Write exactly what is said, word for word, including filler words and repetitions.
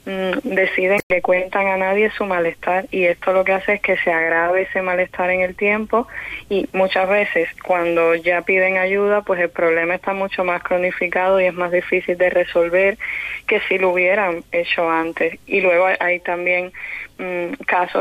mm, deciden que le cuentan a nadie su malestar, y esto lo que hace es que se agrave ese malestar en el tiempo, y muchas veces cuando ya piden ayuda, pues el problema está mucho más cronificado y es más difícil de resolver que si lo hubieran hecho antes. Y luego hay también mmm, casos